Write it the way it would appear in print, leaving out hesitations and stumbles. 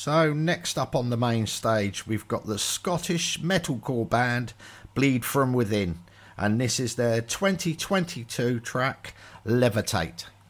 So next up on the main stage, we've got the Scottish metalcore band Bleed From Within, and this is their 2022 track Levitate.